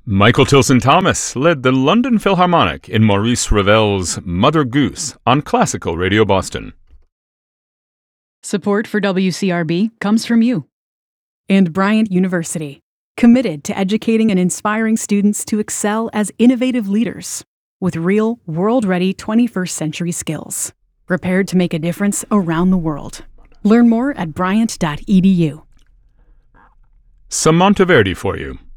Michael Tilson Thomas led the London Philharmonic in Maurice Ravel's Mother Goose on Classical Radio Boston. Support for WCRB comes from you. And Bryant University, committed to educating and inspiring students to excel as innovative leaders with real, world-ready 21st century skills, prepared to make a difference around the world. Learn more at bryant.edu. Some Monteverdi for you.